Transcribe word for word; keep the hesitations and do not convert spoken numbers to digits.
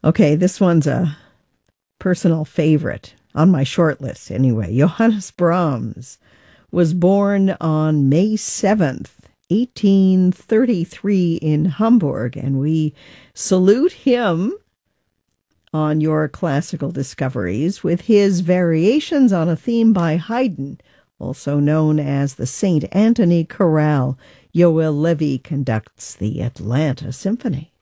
Okay, this one's a personal favorite on my short list anyway. Johannes Brahms was born on May seventh, eighteen thirty-three in Hamburg, and we salute him on your classical discoveries with his variations on a theme by Haydn, also known as the Saint Anthony Chorale. Yoel Levy conducts the Atlanta Symphony.